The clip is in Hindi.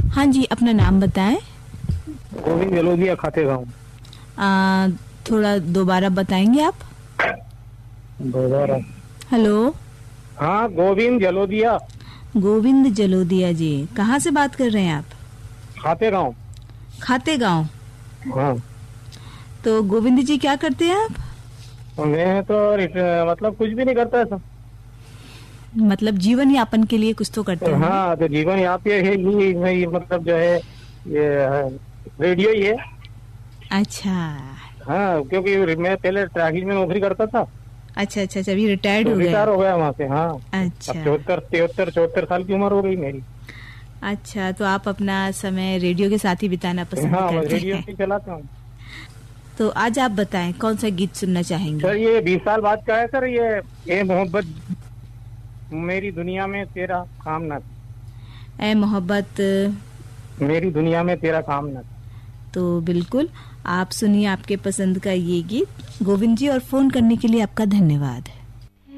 हाँ जी, अपना नाम बताएं। गोविंद जलोदिया, खाते गाँव। थोड़ा दोबारा बताएंगे आप? दोबारा? हेलो। हाँ, गोविंद जलोदिया। गोविंद जलोदिया जी, कहाँ से बात कर रहे हैं आप? खाते गाँव। खाते गांव। हाँ। तो गोविंद जी क्या करते हैं आप? मैं तो मतलब कुछ भी नहीं करता था। मतलब जीवन यापन के लिए कुछ तो करते होंगे। हाँ, तो जीवन यहाँ पे है ये मतलब जो है ये रेडियो ही है। अच्छा हाँ, क्योंकि मैं पहले ट्रैकिंग में नौकरी करता था, अच्छा अच्छा अच्छा, अभी रिटायर्ड तो हो गए रिटायर आप? हो गया वहाँ से। हाँ। अब अच्छा 74 की उम्र हो गई मेरी। अच्छा, तो आप अपना समय रेडियो के साथ ही बिताना पसंद हाँ, मैं करते रेडियो हैं। ही चलाता हूँ। तो आज आप बताएं कौन सा गीत सुनना चाहेंगे? सर, ये 20 साल बाद का है सर। ये मोहब्बत मेरी दुनिया में तेरा काम ना था। ए मोहब्बत। मेरी दुनिया में तेरा काम ना था। तो बिल्कुल आप सुनिए आपके पसंद का ये गीत। गोविंद जी, और फोन करने के लिए आपका धन्यवाद।